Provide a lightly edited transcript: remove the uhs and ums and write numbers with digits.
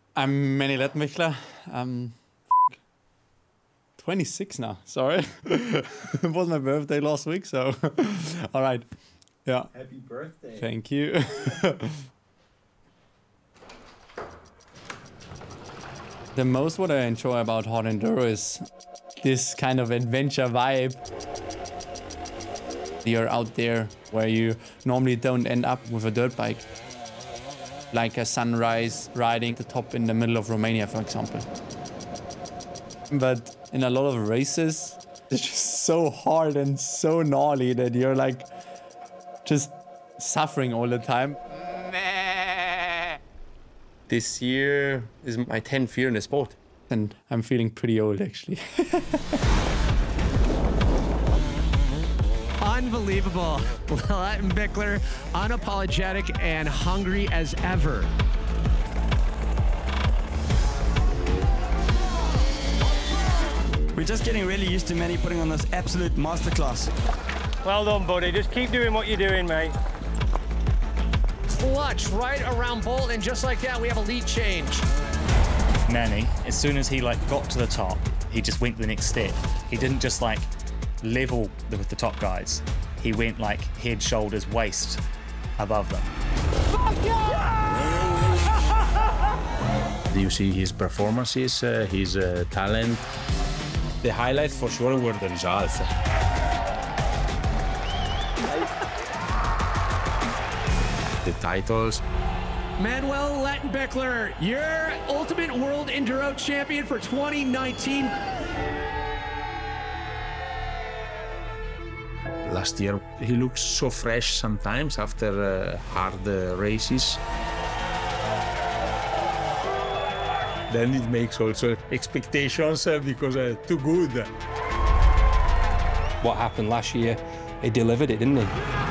I'm Manny Lettenbichler. I'm 26 now, sorry. It was my birthday last week, so all right. Yeah. Happy birthday. Thank you. The most what I enjoy about hard enduro is this kind of adventure vibe. You're out there where you normally don't end up with a dirt bike. Like a sunrise riding the top in the middle of Romania, for example. But in a lot of races, it's just so hard and so gnarly that you're like just suffering all the time. This year is my 10th year in the sport, and I'm feeling pretty old actually. Unbelievable. Lettenbichler, unapologetic and hungry as ever. We're just getting really used to Manny putting on this absolute masterclass. Well done, buddy. Just keep doing what you're doing, mate. Clutch right around Bolt, and just like that, we have a lead change. Manny, as soon as he got to the top, he just went the next step. He didn't just level with the top guys. He went head, shoulders, waist above them. You see his performances, his talent. The highlight for sure were the results. The titles. Manuel Lettenbichler, your Ultimate World Enduro Champion for 2019. Last year, he looked so fresh sometimes after hard races. Then it makes also expectations because too good. What happened last year, he delivered it, didn't he?